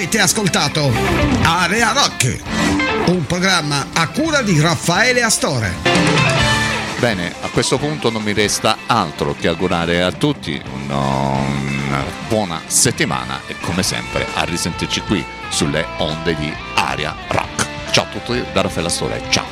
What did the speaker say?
Avete ascoltato Area Rock, un programma a cura di Raffaele Astore. Bene, a questo punto non mi resta altro che augurare a tutti una buona settimana e come sempre a risentirci qui sulle onde di Area Rock. Ciao a tutti da Raffaele Astore, ciao!